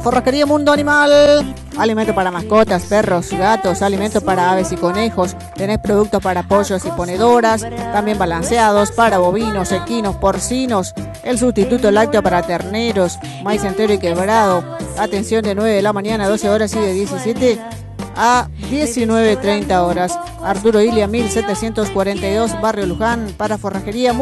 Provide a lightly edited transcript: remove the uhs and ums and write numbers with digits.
Forrajería Mundo Animal, alimento para mascotas, perros, gatos, alimento para aves y conejos. Tenés productos para pollos y ponedoras, también balanceados para bovinos, equinos, porcinos, el sustituto lácteo para terneros, maíz entero y quebrado. Atención de 9 de la mañana a 12 horas y de 17 a 19:30 horas. Arturo Ilia 1742, Barrio Luján, para Forrajería Mundo.